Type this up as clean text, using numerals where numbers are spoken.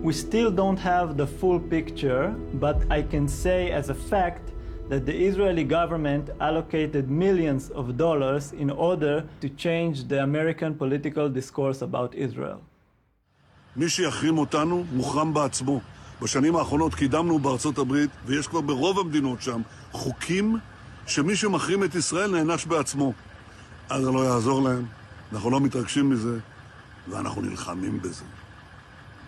We still don't have the full picture, but I can say as a fact that the Israeli government allocated millions of dollars in order to change the American political discourse about Israel. מי שיחרים אותנו מוחרם בעצמו. בשנים האחרונות קידמנו בארצות הברית, ויש כבר ברוב המדינות שם, חוקים שמי שמחרים את ישראל נענש בעצמו. אז זה לא יעזור להם, אנחנו לא מתרגשים מזה, ואנחנו נלחמים בזה.